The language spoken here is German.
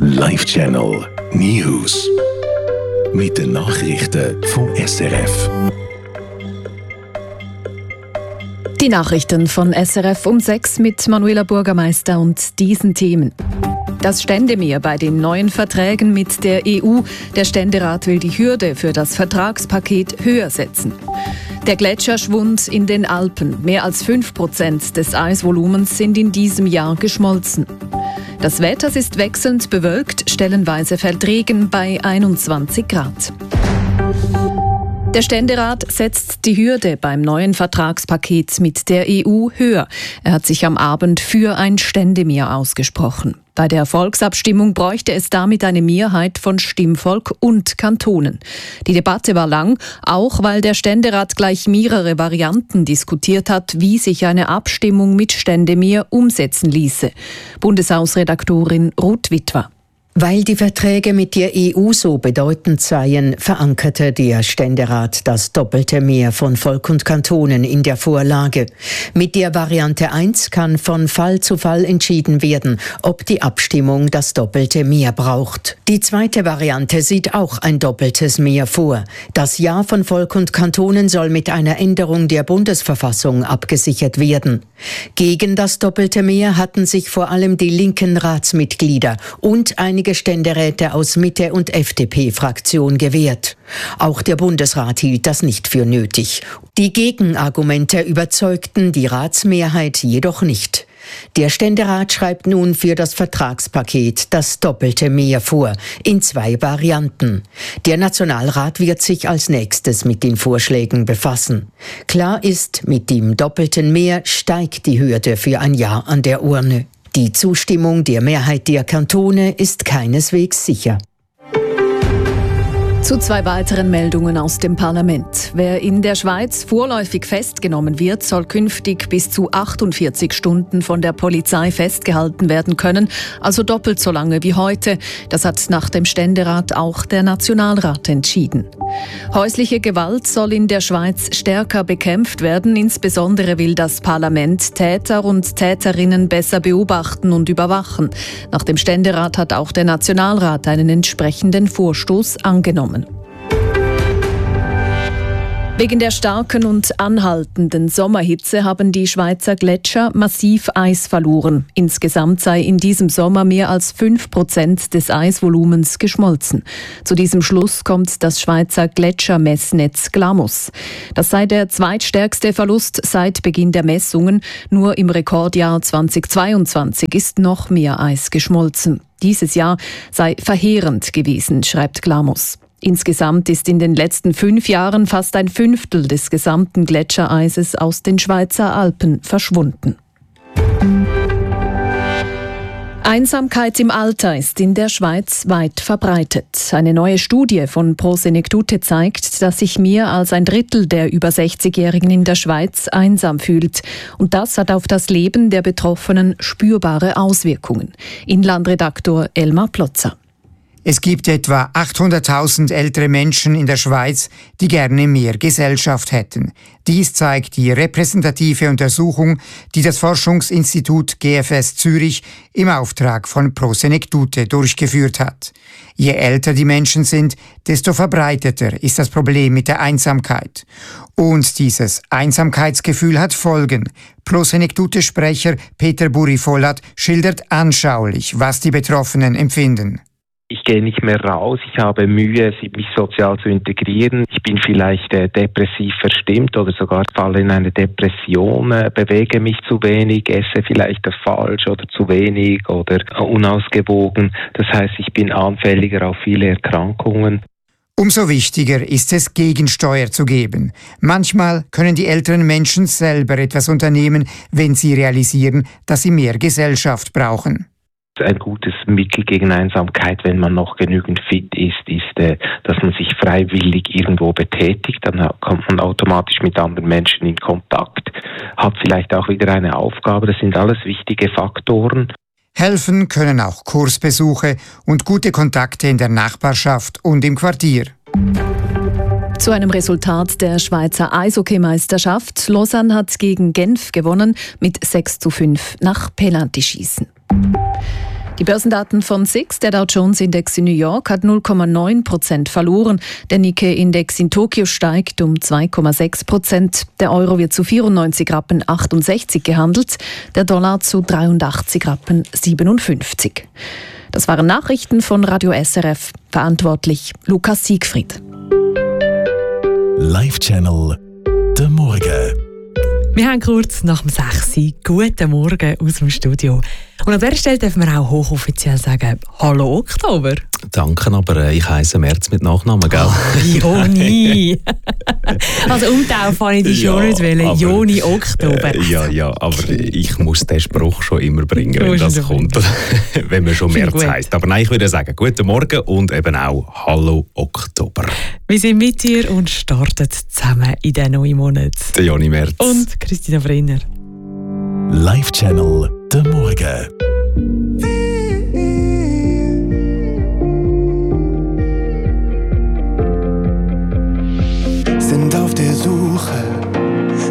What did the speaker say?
Live-Channel News. Mit den Nachrichten vom SRF. Die Nachrichten von SRF um 6 mit Manuela Bürgermeister und diesen Themen. Das Ständemeer bei den neuen Verträgen mit der EU. Der Ständerat will die Hürde für das Vertragspaket höher setzen. Der Gletscherschwund in den Alpen. Mehr als 5% des Eisvolumens sind in diesem Jahr geschmolzen. Das Wetter ist wechselnd bewölkt, stellenweise fällt Regen bei 21 Grad. Der Ständerat setzt die Hürde beim neuen Vertragspaket mit der EU höher. Er hat sich am Abend für ein Ständemeer ausgesprochen. Bei der Volksabstimmung bräuchte es damit eine Mehrheit von Stimmvolk und Kantonen. Die Debatte war lang, auch weil der Ständerat gleich mehrere Varianten diskutiert hat, wie sich eine Abstimmung mit Ständemeer umsetzen ließe. Bundeshausredaktorin Ruth Witwer. Weil die Verträge mit der EU so bedeutend seien, verankerte der Ständerat das doppelte Mehr von Volk und Kantonen in der Vorlage. Mit der Variante 1 kann von Fall zu Fall entschieden werden, ob die Abstimmung das doppelte Mehr braucht. Die zweite Variante sieht auch ein doppeltes Mehr vor. Das Ja von Volk und Kantonen soll mit einer Änderung der Bundesverfassung abgesichert werden. Gegen das doppelte Mehr hatten sich vor allem die linken Ratsmitglieder und einige Ständeräte aus Mitte- und FDP-Fraktion gewährt. Auch der Bundesrat hielt das nicht für nötig. Die Gegenargumente überzeugten die Ratsmehrheit jedoch nicht. Der Ständerat schreibt nun für das Vertragspaket das doppelte Mehr vor, in 2 Varianten. Der Nationalrat wird sich als nächstes mit den Vorschlägen befassen. Klar ist, mit dem doppelten Mehr steigt die Hürde für ein Ja an der Urne. Die Zustimmung der Mehrheit der Kantone ist keineswegs sicher. Zu 2 weiteren Meldungen aus dem Parlament. Wer in der Schweiz vorläufig festgenommen wird, soll künftig bis zu 48 Stunden von der Polizei festgehalten werden können, also doppelt so lange wie heute. Das hat nach dem Ständerat auch der Nationalrat entschieden. Häusliche Gewalt soll in der Schweiz stärker bekämpft werden. Insbesondere will das Parlament Täter und Täterinnen besser beobachten und überwachen. Nach dem Ständerat hat auch der Nationalrat einen entsprechenden Vorstoß angenommen. Wegen der starken und anhaltenden Sommerhitze haben die Schweizer Gletscher massiv Eis verloren. Insgesamt sei in diesem Sommer mehr als 5% des Eisvolumens geschmolzen. Zu diesem Schluss kommt das Schweizer Gletschermessnetz GLAMUS. Das sei der zweitstärkste Verlust seit Beginn der Messungen. Nur im Rekordjahr 2022 ist noch mehr Eis geschmolzen. Dieses Jahr sei verheerend gewesen, schreibt GLAMUS. Insgesamt ist in den letzten 5 Jahren fast ein Fünftel des gesamten Gletschereises aus den Schweizer Alpen verschwunden. Einsamkeit im Alter ist in der Schweiz weit verbreitet. Eine neue Studie von Pro Senectute zeigt, dass sich mehr als ein Drittel der über 60-Jährigen in der Schweiz einsam fühlt. Und das hat auf das Leben der Betroffenen spürbare Auswirkungen. Inlandredaktor Elmar Plotzer. Es gibt etwa 800.000 ältere Menschen in der Schweiz, die gerne mehr Gesellschaft hätten. Dies zeigt die repräsentative Untersuchung, die das Forschungsinstitut GFS Zürich im Auftrag von Pro Senectute durchgeführt hat. Je älter die Menschen sind, desto verbreiteter ist das Problem mit der Einsamkeit. Und dieses Einsamkeitsgefühl hat Folgen. Pro Senectute-Sprecher Peter Buri-Vollat schildert anschaulich, was die Betroffenen empfinden. Ich gehe nicht mehr raus, ich habe Mühe, mich sozial zu integrieren. Ich bin vielleicht depressiv verstimmt oder sogar falle in eine Depression, bewege mich zu wenig, esse vielleicht falsch oder zu wenig oder unausgewogen. Das heißt, ich bin anfälliger auf viele Erkrankungen. Umso wichtiger ist es, Gegensteuer zu geben. Manchmal können die älteren Menschen selber etwas unternehmen, wenn sie realisieren, dass sie mehr Gesellschaft brauchen. Ein gutes Mittel gegen Einsamkeit, wenn man noch genügend fit ist, dass man sich freiwillig irgendwo betätigt. Dann kommt man automatisch mit anderen Menschen in Kontakt, hat vielleicht auch wieder eine Aufgabe. Das sind alles wichtige Faktoren. Helfen können auch Kursbesuche und gute Kontakte in der Nachbarschaft und im Quartier. Zu einem Resultat der Schweizer Eishockeymeisterschaft. Lausanne hat gegen Genf gewonnen mit 6:5 nach Penaltyschießen. Die Börsendaten von SIX, der Dow Jones Index in New York, hat 0,9% verloren. Der Nikkei-Index in Tokio steigt um 2,6%. Der Euro wird zu 94,68 Rappen gehandelt, der Dollar zu 83,57 Rappen. Das waren Nachrichten von Radio SRF. Verantwortlich Lukas Siegfried. Live-Channel «Der Morgen». Wir haben kurz nach dem 6 Uhr guten Morgen aus dem Studio. Und an dieser Stelle dürfen wir auch hochoffiziell sagen, Hallo Oktober. Danke, aber ich heisse März mit Nachnamen, gell? Joni! Also umtaufen kann ich dich schon nicht wählen. Joni Oktober. Ja, aber ich muss den Spruch schon immer bringen, wenn das kommt. Wenn man schon März heisst. Aber nein, ich würde sagen, guten Morgen und eben auch Hallo Oktober. Wir sind mit dir und starten zusammen in den neuen Monat. Der Joni März. Und Christina Brenner. Live-Channel «Der Morgen». Sind auf der Suche